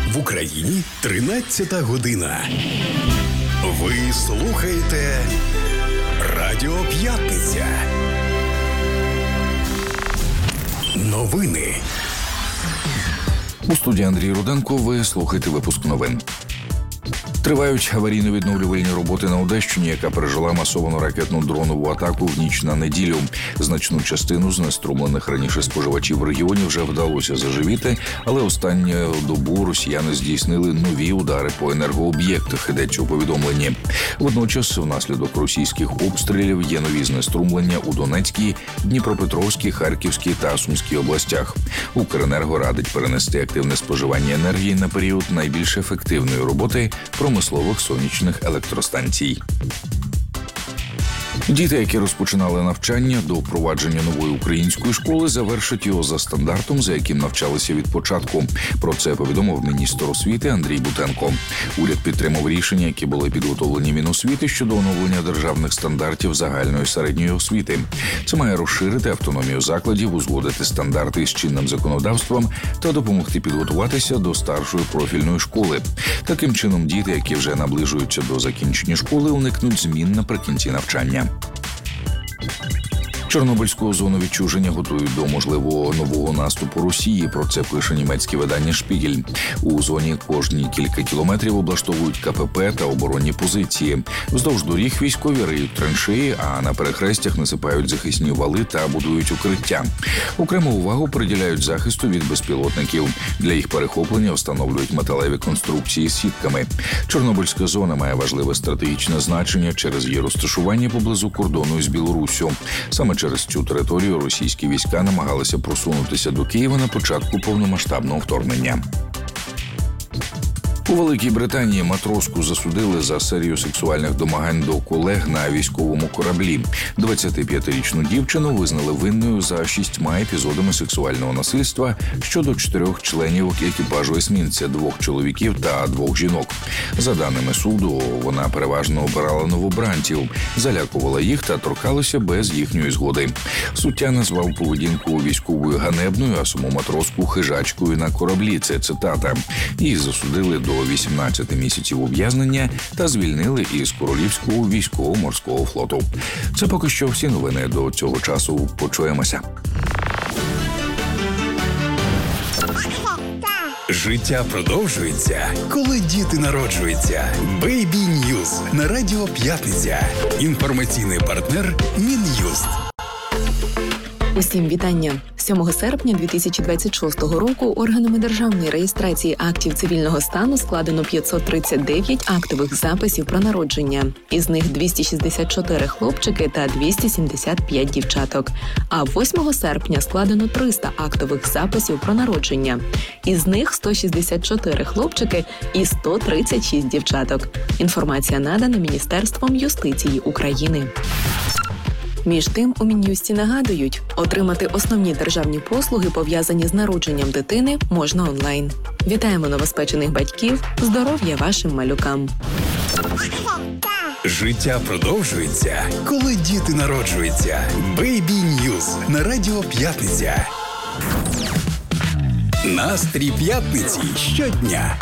В Україні 13-та година. Ви слухаєте Радіо П'ятниця. Новини. У студії Андрій Руденко. Ви слухаєте випуск новин. Тривають аварійно-відновлювальні роботи на Одещині, яка пережила масовану ракетну дронову атаку в ніч на неділю. Значну частину знеструмлених раніше споживачів в регіоні вже вдалося заживіти, але останню добу росіяни здійснили нові удари по енергооб'єктах, йдеться у повідомленні. Водночас, внаслідок російських обстрілів є нові знеструмлення у Донецькій, Дніпропетровській, Харківській та Сумській областях. Укренерго радить перенести активне споживання енергії на період найбільш ефективної роботи промислових сонячних електростанцій. Діти, які розпочинали навчання до впровадження нової української школи, завершать його за стандартом, за яким навчалися від початку. Про це повідомив міністр освіти Андрій Бутенко. Уряд підтримав рішення, які були підготовлені Міносвіти щодо оновлення державних стандартів загальної середньої освіти. Це має розширити автономію закладів, узгодити стандарти з чинним законодавством та допомогти підготуватися до старшої профільної школи. Таким чином, діти, які вже наближуються до закінчення школи, уникнуть змін наприкінці навчання. Чорнобильську зону відчуження готують до можливого нового наступу Росії. Про це пише німецьке видання «Шпігель». У зоні кожні кілька кілометрів облаштовують КПП та оборонні позиції. Вздовж доріг військові риють траншеї, а на перехрестях насипають захисні вали та будують укриття. Окрему увагу приділяють захисту від безпілотників. Для їх перехоплення встановлюють металеві конструкції з сітками. Чорнобильська зона має важливе стратегічне значення через її розташування поблизу кордону із Білоруссю. Саме через цю територію російські війська намагалися просунутися до Києва на початку повномасштабного вторгнення. У Великій Британії матроску засудили за серію сексуальних домагань до колег на військовому кораблі. 25-річну дівчину визнали винною за 6 епізодами сексуального насильства щодо 4 членів екіпажу есмінця, 2 чоловіків та 2 жінок. За даними суду, вона переважно обирала новобранців, залякувала їх та торкалася без їхньої згоди. Суддя назвав поведінку військовою ганебною, а саму матроску хижачкою на кораблі. Це цитата. Її засудили до 18 місяців ув'язнення та звільнили із Королівського військово-морського флоту. Це поки що всі новини. До цього часу почуємося. Життя продовжується, коли діти народжуються. Baby News на Радіо П'ятниця. Інформаційний партнер Мін'юст. Усім вітання! 7 серпня 2026 року органами державної реєстрації актів цивільного стану складено 539 актових записів про народження. Із них 264 хлопчики та 275 дівчаток. А 8 серпня складено 300 актових записів про народження. Із них 164 хлопчики і 136 дівчаток. Інформація надана Міністерством юстиції України. Між тим, у Мін'юсті нагадують, отримати основні державні послуги, пов'язані з народженням дитини, можна онлайн. Вітаємо новоспечених батьків, здоров'я вашим малюкам. Життя продовжується, коли діти народжуються. Baby News на Радіо П'ятниця. Настрій п'ятниці щодня.